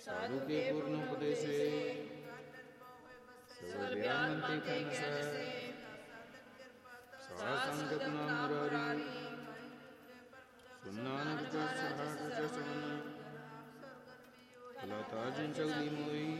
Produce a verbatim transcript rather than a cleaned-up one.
साधु के पूर्ण उपदेशे सर्वव्यानंति तन से सात संगत नाम मुरारी सुनानक जस हाट जस मन लता जिन चगली मोई